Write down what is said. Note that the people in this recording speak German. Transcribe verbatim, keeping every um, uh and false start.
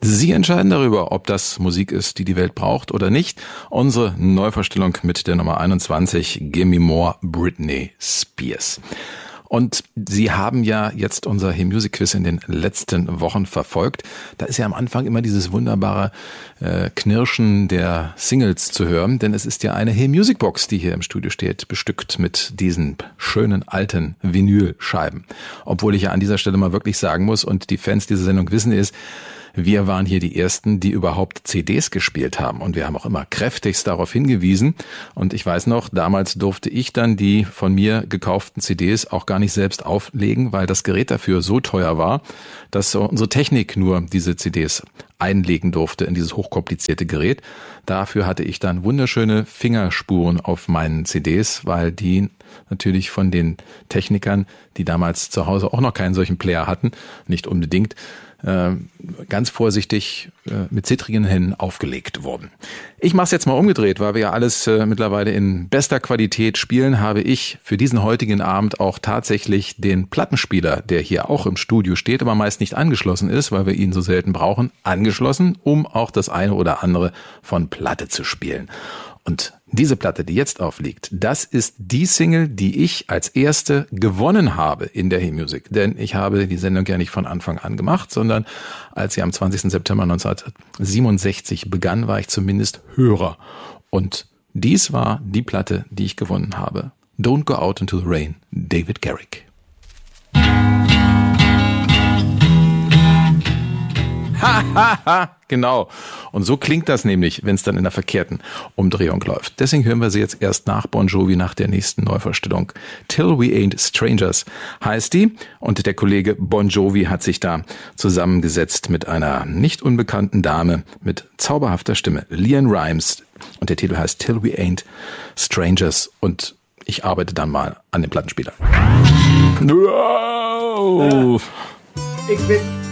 Sie entscheiden darüber, ob das Musik ist, die die Welt braucht oder nicht. Unsere Neuvorstellung mit der Nummer einundzwanzig, Gimme More, Britney Spears. Und Sie haben ja jetzt unser Hey Music Quiz in den letzten Wochen verfolgt. Da ist ja am Anfang immer dieses wunderbare äh, Knirschen der Singles zu hören, denn es ist ja eine Hey Music Box, die hier im Studio steht, bestückt mit diesen schönen alten Vinylscheiben. Obwohl ich ja an dieser Stelle mal wirklich sagen muss, und die Fans dieser Sendung wissen es, wir waren hier die Ersten, die überhaupt C Ds gespielt haben. Und wir haben auch immer kräftigst darauf hingewiesen. Und ich weiß noch, damals durfte ich dann die von mir gekauften C Ds auch gar nicht selbst auflegen, weil das Gerät dafür so teuer war, dass unsere Technik nur diese C Ds einlegen durfte in dieses hochkomplizierte Gerät. Dafür hatte ich dann wunderschöne Fingerspuren auf meinen C Ds, weil die natürlich von den Technikern, die damals zu Hause auch noch keinen solchen Player hatten, nicht unbedingt, äh, ganz vorsichtig äh, mit zittrigen Händen aufgelegt wurden. Ich mache es jetzt mal umgedreht, weil wir ja alles äh, mittlerweile in bester Qualität spielen, habe ich für diesen heutigen Abend auch tatsächlich den Plattenspieler, der hier auch im Studio steht, aber meist nicht angeschlossen ist, weil wir ihn so selten brauchen, angeschlossen, um auch das eine oder andere von Platte zu spielen. Und diese Platte, die jetzt aufliegt, das ist die Single, die ich als erste gewonnen habe in der Hey Music. Denn ich habe die Sendung ja nicht von Anfang an gemacht, sondern als sie am zwanzigsten September neunzehnhundertsiebenundsechzig begann, war ich zumindest Hörer. Und dies war die Platte, die ich gewonnen habe. Don't Go Out Into the Rain, David Garrick. Ha, ha, ha, genau. Und so klingt das nämlich, wenn es dann in der verkehrten Umdrehung läuft. Deswegen hören wir sie jetzt erst nach Bon Jovi, nach der nächsten Neuvorstellung. Till We Ain't Strangers heißt die. Und der Kollege Bon Jovi hat sich da zusammengesetzt mit einer nicht unbekannten Dame mit zauberhafter Stimme, LeAnn Rimes. Und der Titel heißt Till We Ain't Strangers. Und ich arbeite dann mal an dem Plattenspieler. Wow. Ich bin